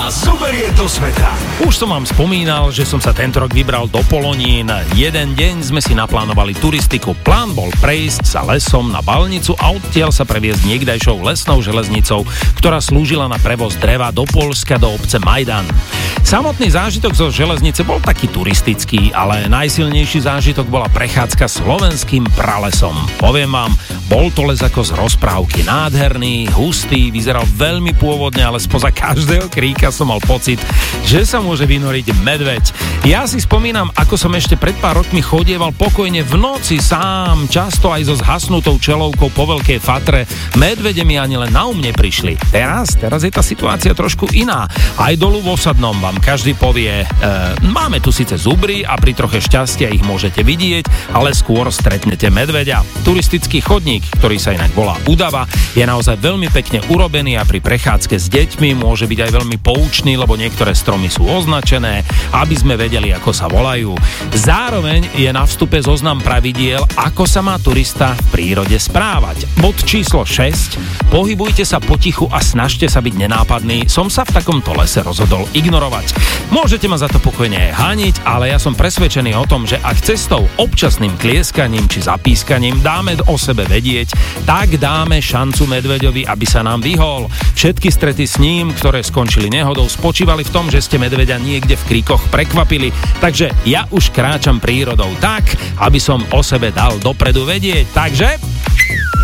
vás zoberie do sveta. Už som vám spomínal, že som sa tento rok vybral do Polonín. Jeden deň sme si naplánovali turistiku. Plán bol prejsť sa lesom na Balnicu a odtiaľ sa previesť niekdajšou lesnou železnicou, ktorá slúžila na prevoz dreva do Poľska do obce Majdan. Samotný zážitok zo železnice bol taký turistický, ale najsilnejší zážitok bola prechádzka slovenským pralesom. Poviem vám, bol to les ako z rozprávky. Nádherný, hustý, vyzeral veľmi pôvodne, ale spoza každého kríka som mal pocit, že sa môže vynoriť medveď. Ja si spomínam, ako som ešte pred pár rokmi chodieval pokojne v noci sám, často aj so zhasnutou čelovkou po veľkej fatre. Medvede mi ani len na prišli. Teraz je tá situácia trošku iná. Aj dolu v Osadnom vám každý povie, máme tu síce zubry a pri troche šťastia ich môžete vidieť, ale skôr stretnete medveďa. Turistický chodník, ktorý sa inak volá Udava, je naozaj veľmi pekne urobený a pri prechádzke s deťmi môže byť aj veľmi poučný, lebo niektoré stromy sú označené, aby sme vedeli, ako sa volajú. Zároveň je na vstupe zoznam pravidiel, ako sa má turista v prírode správať. Bod číslo 6. Pohybujte sa potichu a snažte sa byť nenápadný. Som sa v takomto lese rozhodol ignorovať. Môžete ma za to pokojne aj haniť, ale ja som presvedčený o tom, že ak cestou občasným klieskaním či zapískaním dáme o sebe vedieť, tak dáme šancu medveďovi, aby sa nám vyhol. Všetky strety s ním, ktoré skončili nehodou, spočívali v tom, že ste medveďa niekde v kríkoch prekvapili. Takže ja už kráčam prírodou tak, aby som o sebe dal dopredu vedieť. Takže